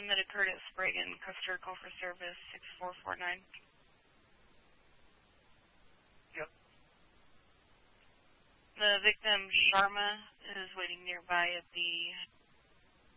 that occurred at Sprague, customer call for service 6449. Yep. The victim, Sharma, is waiting nearby at the